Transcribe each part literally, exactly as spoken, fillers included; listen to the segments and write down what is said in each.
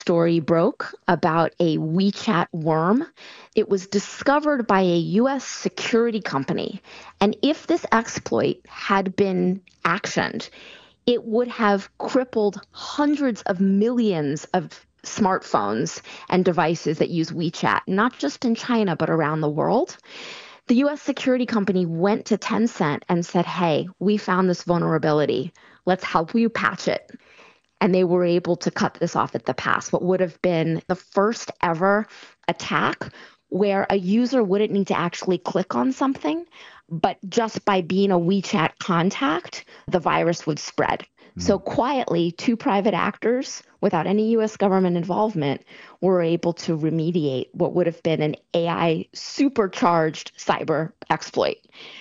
story broke about a WeChat worm. It was discovered by a U S security company. And if this exploit had been actioned, it would have crippled hundreds of millions of smartphones and devices that use WeChat, not just in China, but around the world. The U S security company went to Tencent and said, hey, we found this vulnerability. Let's help you patch it. And they were able to cut this off at the pass. What would have been the first ever attack where a user wouldn't need to actually click on something, but just by being a WeChat contact, the virus would spread. Mm. So quietly, two private actors, without any U S government involvement, were able to remediate what would have been an A I supercharged cyber exploit.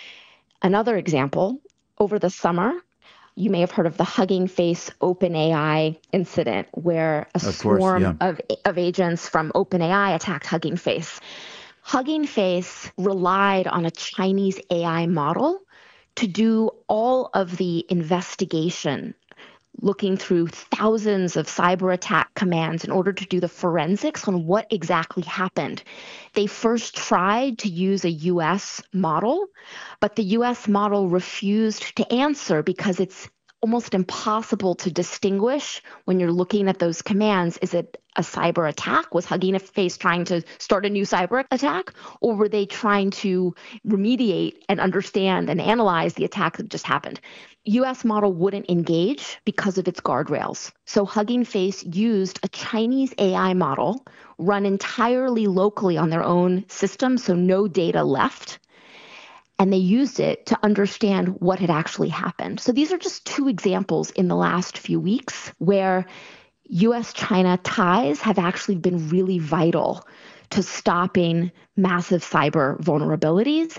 Another example, over the summer, you may have heard of the Hugging Face OpenAI incident where a of swarm course, yeah. of, of agents from OpenAI attacked Hugging Face. Hugging Face relied on a Chinese A I model to do all of the investigation, looking through thousands of cyber attack commands in order to do the forensics on what exactly happened. They first tried to use a U S model, but the U S model refused to answer because it's almost impossible to distinguish when you're looking at those commands. Is it a cyber attack? Was Hugging Face trying to start a new cyber attack? Or were they trying to remediate and understand and analyze the attack that just happened? U S model wouldn't engage because of its guardrails. So Hugging Face used a Chinese A I model run entirely locally on their own system, so no data left. And they used it to understand what had actually happened. So these are just two examples in the last few weeks where U S China ties have actually been really vital to stopping massive cyber vulnerabilities